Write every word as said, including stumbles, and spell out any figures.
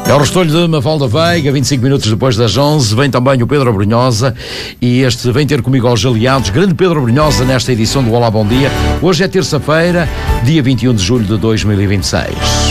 É o restolho de Mafalda Veiga, vinte e cinco minutos depois das onze. Vem também o Pedro Abrunhosa e este vem ter comigo aos aliados. Grande Pedro Abrunhosa nesta edição do Olá Bom Dia. Hoje é terça-feira, dia vinte e um de julho de dois mil e vinte e seis.